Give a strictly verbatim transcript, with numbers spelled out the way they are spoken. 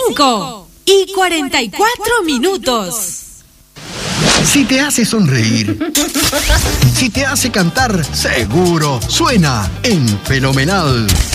cinco y cuarenta y cuatro minutos. Si te hace sonreír, si te hace cantar, seguro suena en Fenomenal.